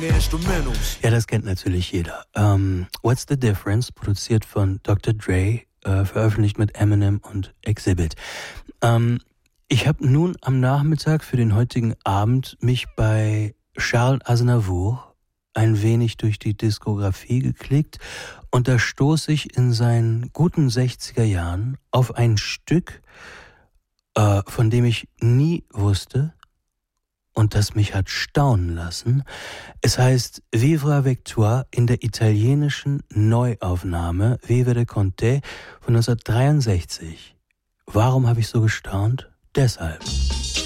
Menge Instrumentals. Ja, das kennt natürlich jeder. What's the Difference, produziert von Dr. Dre, veröffentlicht mit Eminem und Exhibit. Ich habe nun am Nachmittag für den heutigen Abend mich bei Charles Aznavour ein wenig durch die Diskografie geklickt und da stoße ich in seinen guten 60er Jahren auf ein Stück, von dem ich nie wusste und das mich hat staunen lassen. Es heißt Vivre avec toi in der italienischen Neuaufnahme Vivere con te von 1963. Warum habe ich so gestaunt? Deshalb.